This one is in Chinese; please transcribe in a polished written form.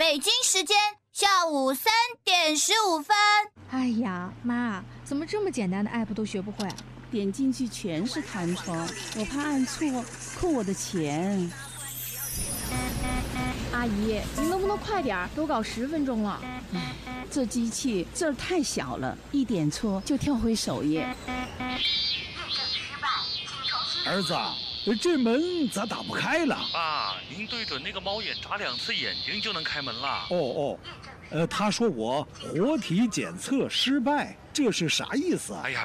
北京时间下午3点15分。 哎呀，妈，怎么这么简单的 app 都学不会？ 点进去全是弹窗，我怕按错扣我的钱。 阿姨，您能不能快点？都搞10分钟了。 这机器字儿太小了，一点错就跳回首页。 儿子，这门咋打不开了？ 爸，您对准那个猫眼眨2次眼睛就能开门了。 他说我活体检测失败，这是啥意思啊？ 哎呀，